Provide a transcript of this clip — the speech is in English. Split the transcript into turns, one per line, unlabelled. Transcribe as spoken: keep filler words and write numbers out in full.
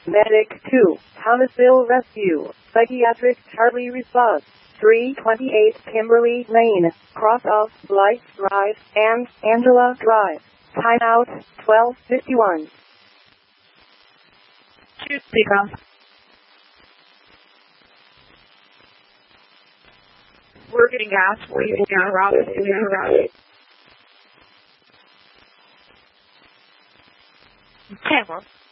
Medic two, Thomasville Rescue, Psychiatric Charlie response, three twenty-eight Kimberly Lane, cross of Light Drive and Angela Drive. Timeout, twelve fifty-one.
Two speaker. We're getting gas. We're getting gas. Route. We're getting route. Camera.